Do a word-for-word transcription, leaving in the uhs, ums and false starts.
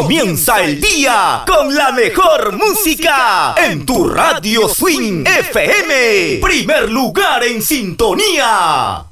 Comienza el día con la mejor música en tu Radio Swing F M. Primer lugar en sintonía.